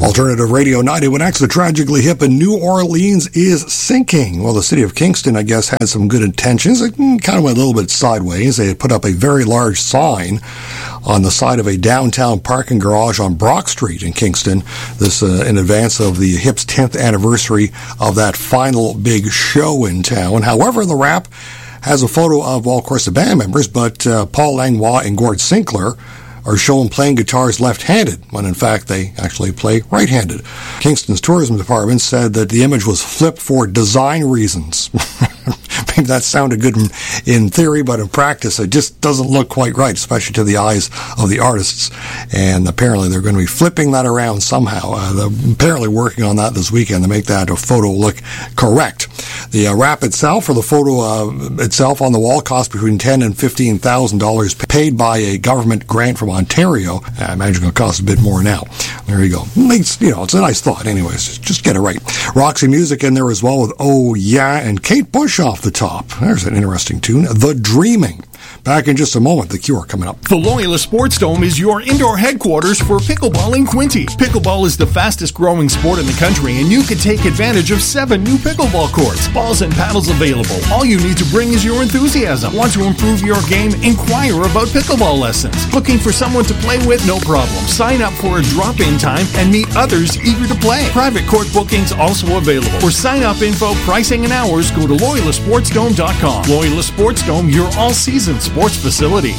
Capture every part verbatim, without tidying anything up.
Alternative Radio ninety-one X, the tragically hip in New Orleans is sinking. Well, the city of Kingston, I guess, had some good intentions. It kind of went a little bit sideways. They had put up a very large sign on the side of a downtown parking garage on Brock Street in Kingston. This uh, in advance of the Hip's tenth anniversary of that final big show in town. However, the rap has a photo of, well, of course, the band members, but uh, Paul Langlois and Gord Sinclair are shown playing guitars left-handed, when in fact they actually play right-handed. Kingston's tourism department said that the image was flipped for design reasons. Maybe that sounded good in, in theory, but in practice it just doesn't look quite right, especially to the eyes of the artists. And apparently they're going to be flipping that around somehow. Uh, they're apparently working on that this weekend to make that photo look correct. The uh, wrap itself, or the photo uh, itself on the wall, cost between ten thousand dollars and fifteen thousand dollars, paid by a government grant from Ontario. I imagine it'll cost a bit more now. There you go. It's, you know, it's a nice thought anyways. Just get it right. Roxy Music in there as well with Oh Yeah, and Kate Bush off the top. There's an interesting tune. The Dreaming. Back in just a moment, The Cure coming up. The Loyola Sports Dome is your indoor headquarters for pickleball in Quinte. Pickleball is the fastest growing sport in the country, and you can take advantage of seven new pickleball courts. Balls and paddles available. All you need to bring is your enthusiasm. Want to improve your game? Inquire about pickleball lessons. Looking for someone to play with? No problem. Sign up for a drop-in time and meet others eager to play. Private court bookings also available. For sign-up info, pricing, and hours, go to Loyola Sports Dome dot com. Loyola Sports Dome, your all-season sports facility.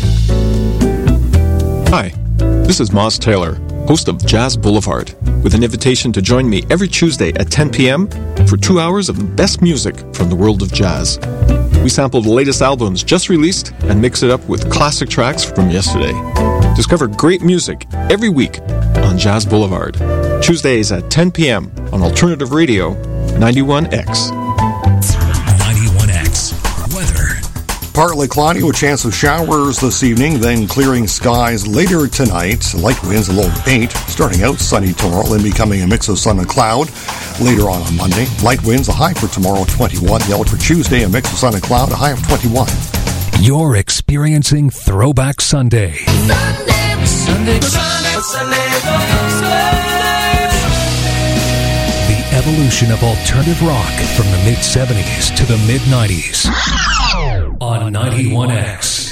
Hi, this is Moss Taylor, host of Jazz Boulevard, with an invitation to join me every Tuesday at ten p.m. for two hours of the best music from the world of jazz. We sample the latest albums just released and mix it up with classic tracks from yesterday. Discover great music every week on Jazz Boulevard, Tuesdays at ten p.m. on Alternative Radio ninety-one X. ninety-one X weather. Partly cloudy with chance of showers this evening, then clearing skies later tonight. Light winds a low of eight. Starting out sunny tomorrow, then becoming a mix of sun and cloud later on on Monday. Light winds, a high for tomorrow, twenty-one. The outlook for Tuesday, a mix of sun and cloud, a high of twenty-one. You're experiencing Throwback Sunday. Sunday, Sunday, Sunday, Sunday. The evolution of alternative rock from the mid seventies to the mid nineties on ninety-one X.